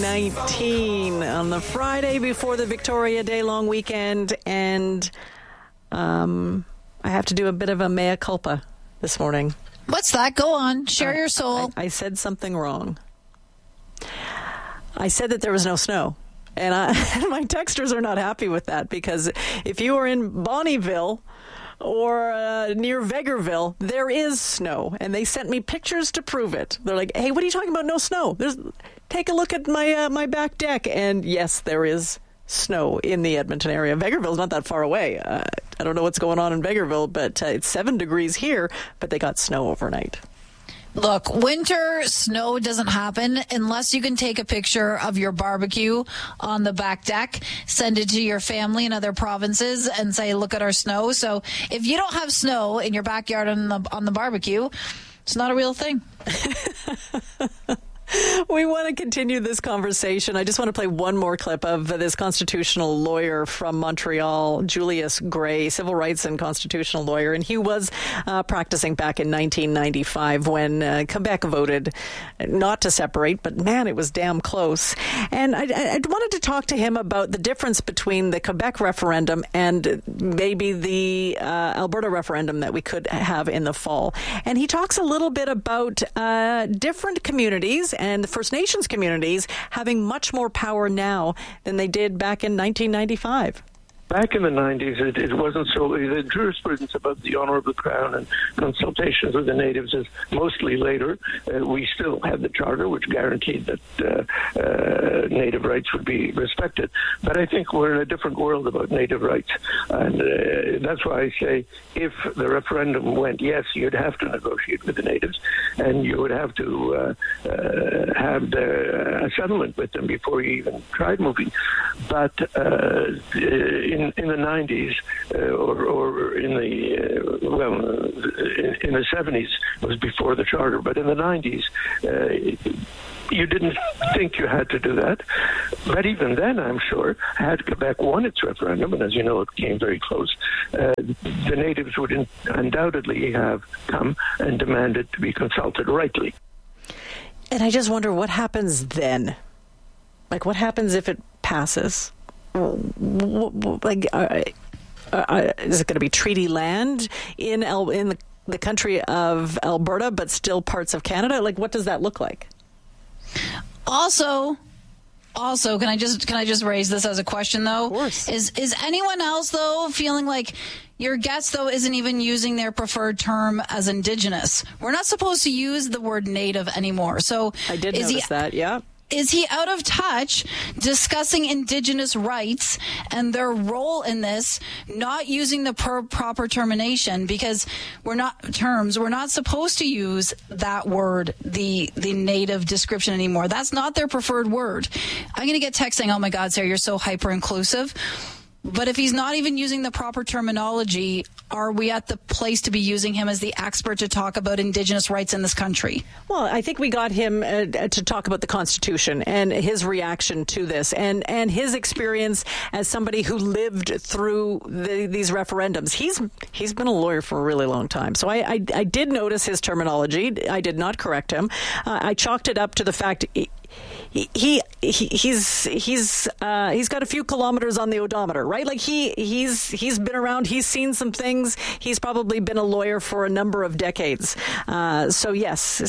19 on the Friday before the Victoria Day long weekend, and I have to do a bit of a mea culpa this morning. What's that? Go on. Share your soul. I said something wrong. I said that there was no snow. And my texters are not happy with that, because if you are in Bonnyville or near Vegreville, there is snow. And they sent me pictures to prove it. They're like, hey, what are you talking about? No snow. Take a look at my back deck. And yes, there is snow in the Edmonton area. Vegreville's not that far away. I don't know what's going on in Vegreville, but it's 7 degrees here, but they got snow overnight. Look, winter snow doesn't happen unless you can take a picture of your barbecue on the back deck, send it to your family in other provinces, and say, look at our snow. So if you don't have snow in your backyard on the barbecue, it's not a real thing. We want to continue this conversation. I just want to play one more clip of this constitutional lawyer from Montreal, Julius Gray, civil rights and constitutional lawyer. And he was practicing back in 1995 when Quebec voted not to separate. But, man, it was damn close. And I wanted to talk to him about the difference between the Quebec referendum and maybe the Alberta referendum that we could have in the fall. And he talks a little bit about different communities and the First Nations communities having much more power now than they did back in 1995. Back in the 90s, it wasn't so. The jurisprudence about the Honourable Crown and consultations with the natives is mostly later. We still had the Charter, which guaranteed that native rights would be respected. But I think we're in a different world about native rights. And that's why I say if the referendum went yes, you'd have to negotiate with the natives, and you would have to have a settlement with them before you even tried moving. But in the 90s or in the in the 70s, it was before the Charter, but in the 90s you didn't think you had to do that. But even then, I'm sure, had Quebec won its referendum, and as you know, it came very close, the natives would undoubtedly have come and demanded to be consulted rightly. And I just wonder what happens then. Like, what happens if it passes? Like, is it going to be treaty land in the country of Alberta, but still parts of Canada? Like, what does that look like? Also, can I just raise this as a question, though? Of course. Is anyone else, though, feeling like your guest, though, isn't even using their preferred term as Indigenous? We're not supposed to use the word Native anymore. So I did notice that, yeah. Is he out of touch discussing Indigenous rights and their role in this, not using the proper termination? Because we're not supposed to use that word, the Native description anymore. That's not their preferred word. I'm going to get text saying, oh my God, Sarah, you're so hyper inclusive. But if he's not even using the proper terminology, are we at the place to be using him as the expert to talk about Indigenous rights in this country? Well, I think we got him to talk about the Constitution and his reaction to this and his experience as somebody who lived through these referendums. He's been a lawyer for a really long time. So I did notice his terminology. I did not correct him. I chalked it up to the fact he's got a few kilometers on the odometer, right? Like he's been around, he's seen some things. He's probably been a lawyer for a number of decades. So yes,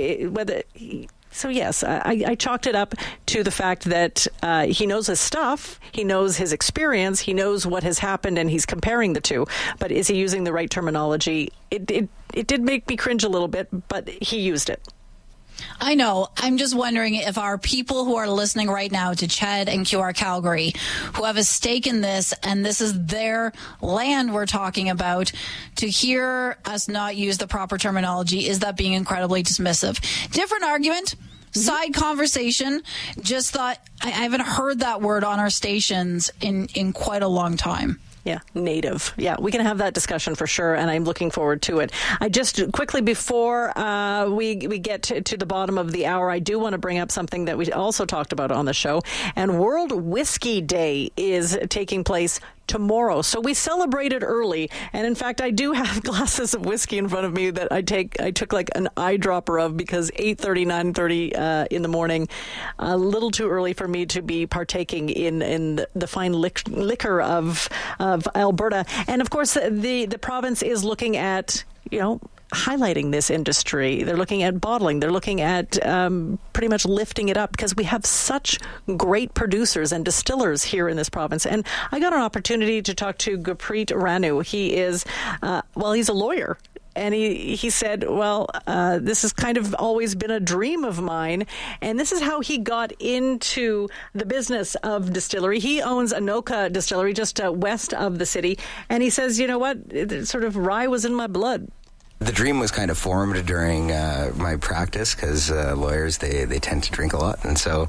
I chalked it up to the fact that he knows his stuff, he knows his experience, he knows what has happened, and he's comparing the two. But is he using the right terminology? It did make me cringe a little bit, but he used it. I know. I'm just wondering if our people who are listening right now to Ched and QR Calgary, who have a stake in this, and this is their land we're talking about, to hear us not use the proper terminology, is that being incredibly dismissive? Different argument. Side conversation. Just thought, I haven't heard that word on our stations in quite a long time. Yeah, Native. Yeah, we can have that discussion for sure, and I'm looking forward to it. I just quickly, before we get to the bottom of the hour, I do want to bring up something that we also talked about on the show, and World Whiskey Day is taking place tomorrow. So we celebrated early. And in fact, I do have glasses of whiskey in front of me that I took like an eyedropper of, because 8:30, 9:30 in the morning, a little too early for me to be partaking in the fine liquor of Alberta. And of course, the province is looking at, highlighting this industry. They're looking at bottling. They're looking at pretty much lifting it up, because we have such great producers and distillers here in this province. And I got an opportunity to talk to Gurpreet Ranu. He is, he's a lawyer. And he said, this has kind of always been a dream of mine. And this is how he got into the business of distillery. He owns Anoka Distillery just west of the city. And he says, you know what, sort of rye was in my blood. The dream was kind of formed during my practice, because lawyers, they tend to drink a lot. And so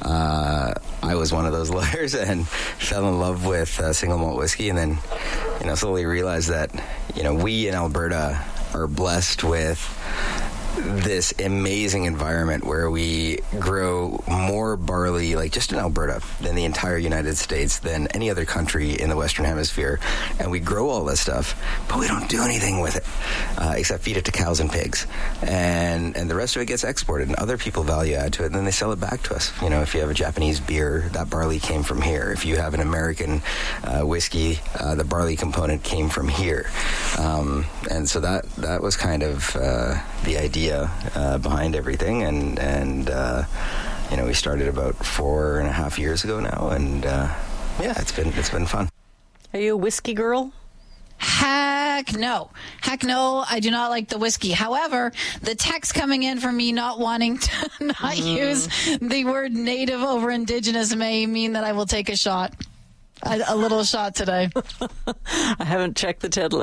I was one of those lawyers and fell in love with single malt whiskey, and then slowly realized that we in Alberta are blessed with this amazing environment where we grow more barley, like just in Alberta, than the entire United States, than any other country in the Western Hemisphere. And we grow all this stuff, but we don't do anything with it except feed it to cows and pigs. And the rest of it gets exported, and other people value add to it, and then they sell it back to us. If you have a Japanese beer, that barley came from here. If you have an American whiskey, the barley component came from here. And so that was kind of the idea behind everything, and we started about 4.5 years ago now, and it's been fun. Are you a whiskey girl? Heck no, I do not like the whiskey. However, the text coming in from me not wanting to not use the word native over indigenous may mean that I will take a shot. A little shot today. I haven't checked the TED.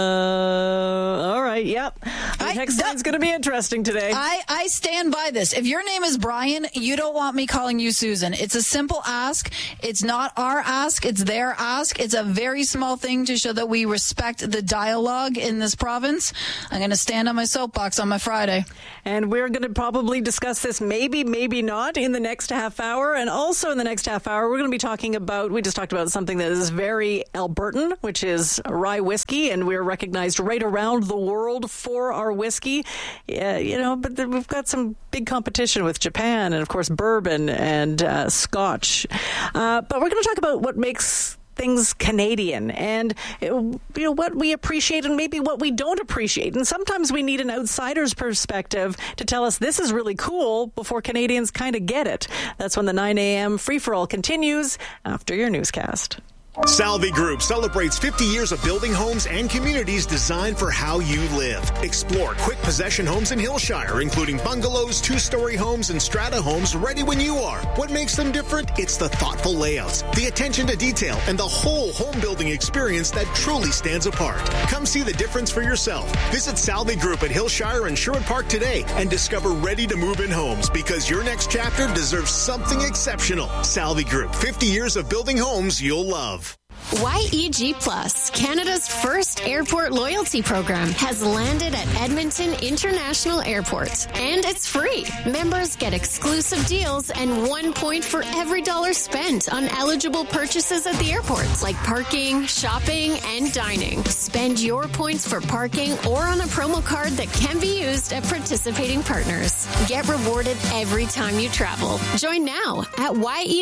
All right, yep. The text line's going to be interesting today. I stand by this. If your name is Brian, you don't want me calling you Susan. It's a simple ask. It's not our ask. It's their ask. It's a very small thing to show that we respect the dialogue in this province. I'm going to stand on my soapbox on my Friday. And we're going to probably discuss this maybe not in the next half hour. And also in the next half hour, we're going to be talking about, we just talked about something that is very Albertan, which is rye whiskey, and we're recognized right around the world for our whiskey. But we've got some big competition with Japan and, of course, bourbon and Scotch. But we're going to talk about what makes things Canadian, and what we appreciate and maybe what we don't appreciate. And sometimes we need an outsider's perspective to tell us this is really cool before Canadians kind of get it. That's when the 9 a.m. free-for-all continues after your newscast. Salvi Group celebrates 50 years of building homes and communities designed for how you live. Explore quick possession homes in Hillshire, including bungalows, two-story homes, and strata homes ready when you are. What makes them different? It's the thoughtful layouts, the attention to detail, and the whole home building experience that truly stands apart. Come see the difference for yourself. Visit Salvi Group at Hillshire and Sherwood Park today and discover ready-to-move-in homes, because your next chapter deserves something exceptional. Salvi Group, 50 years of building homes you'll love. YEG Plus, Canada's first airport loyalty program, has landed at Edmonton International Airport. And it's free. Members get exclusive deals and 1 point for every dollar spent on eligible purchases at the airport, like parking, shopping, and dining. Spend your points for parking or on a promo card that can be used at participating partners. Get rewarded every time you travel. Join now at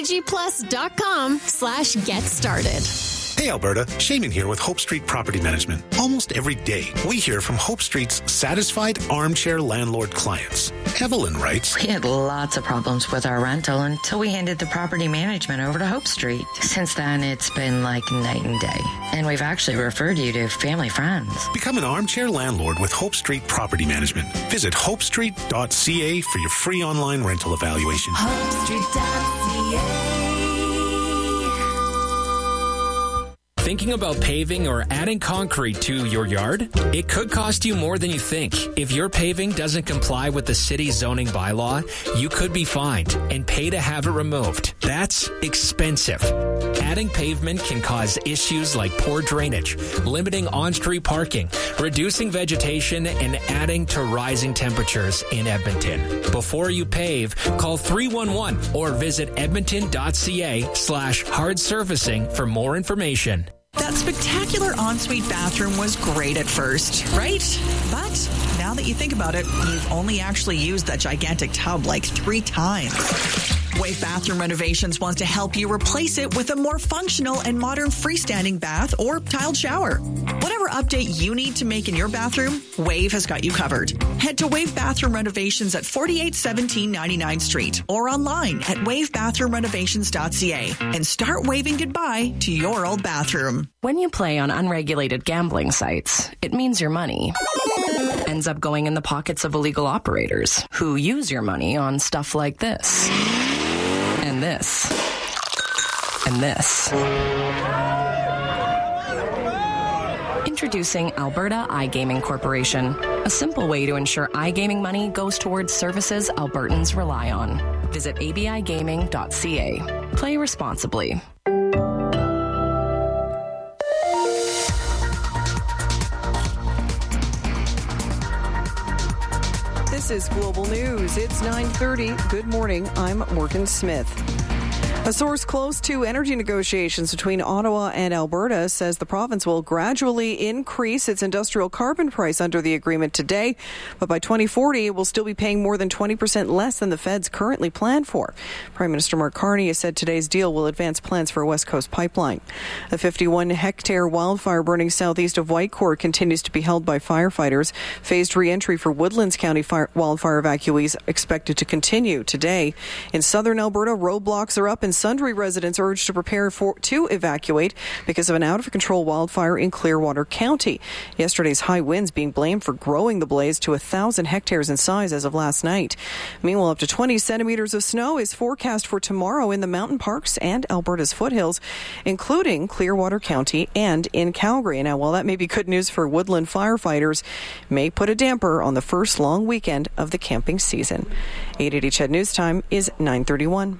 yegplus.com/get started. Hey Alberta, Shaman here with Hope Street Property Management. Almost every day, we hear from Hope Street's satisfied armchair landlord clients. Evelyn writes, We had lots of problems with our rental until we handed the property management over to Hope Street. Since then, it's been like night and day. And we've actually referred you to family friends. Become an armchair landlord with Hope Street Property Management. Visit hopestreet.ca for your free online rental evaluation. HopeStreet.ca. Thinking about paving or adding concrete to your yard? It could cost you more than you think. If your paving doesn't comply with the city zoning bylaw, you could be fined and pay to have it removed. That's expensive. Adding pavement can cause issues like poor drainage, limiting on-street parking, reducing vegetation, and adding to rising temperatures in Edmonton. Before you pave, call 311 or visit edmonton.ca/hard surfacing for more information. That spectacular ensuite bathroom was great at first, right? But now that you think about it, you've only actually used that gigantic tub like 3 times. Wave Bathroom Renovations wants to help you replace it with a more functional and modern freestanding bath or tiled shower. Whatever update you need to make in your bathroom, Wave has got you covered. Head to Wave Bathroom Renovations at 4817 99th Street or online at wavebathroomrenovations.ca and start waving goodbye to your old bathroom. When you play on unregulated gambling sites, it means your money ends up going in the pockets of illegal operators who use your money on stuff like this. And this. And this. Introducing Alberta iGaming Corporation, a simple way to ensure iGaming money goes towards services Albertans rely on. Visit abigaming.ca. Play responsibly. This is Global News. It's 9:30. Good morning. I'm Morgan Smith. A source close to energy negotiations between Ottawa and Alberta says the province will gradually increase its industrial carbon price under the agreement today, but by 2040 it will still be paying more than 20% less than the feds currently plan for. Prime Minister Mark Carney has said today's deal will advance plans for a West Coast pipeline. A 51-hectare wildfire burning southeast of Whitecourt continues to be held by firefighters. Phased re-entry for Woodlands County wildfire evacuees expected to continue today. In southern Alberta, roadblocks are up and sundry residents urged to prepare to evacuate because of an out-of-control wildfire in Clearwater County. Yesterday's high winds being blamed for growing the blaze to 1,000 hectares in size as of last night. Meanwhile, up to 20 centimeters of snow is forecast for tomorrow in the mountain parks and Alberta's foothills, including Clearwater County and in Calgary. Now, while that may be good news for woodland firefighters, may put a damper on the first long weekend of the camping season. 880 CHED News Time is 9:31.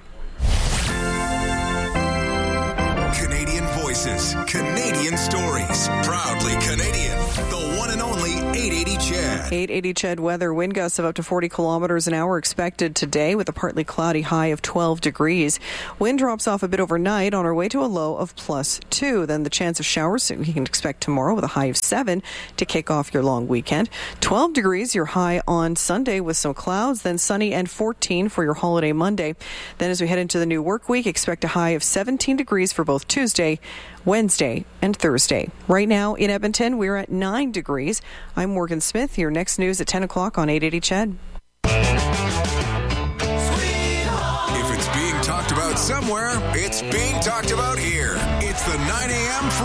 Canadian voices, Canadian stories, proudly Canadian. The one and only 880 CHED. 880 CHED weather. Wind gusts of up to 40 kilometers an hour expected today with a partly cloudy high of 12 degrees. Wind drops off a bit overnight on our way to a low of +2. Then the chance of showers you can expect tomorrow with a high of 7 to kick off your long weekend. 12 degrees your high on Sunday with some clouds, then sunny and 14 for your holiday Monday. Then as we head into the new work week, expect a high of 17 degrees for both Tuesday, Wednesday, and Thursday. Right now in Edmonton, we're at 9 degrees. I'm Morgan Smith. Your next news at 10 o'clock on 880 CHED. If it's being talked about somewhere, it's being talked about here. It's the 9 a.m.